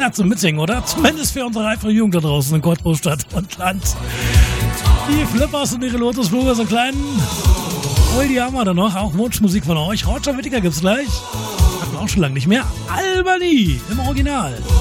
keiner zum Mitsingen, oder? Zumindest für unsere reife Jugend da draußen in Cottbus, Stadt und Land. Die Flippers und ihre Lotusflüge, so kleinen. Oh, die haben wir dann noch. Auch Wunschmusik von euch. Roger Whittaker gibt's gleich. Hatten wir auch schon lange nicht mehr. Albany im Original.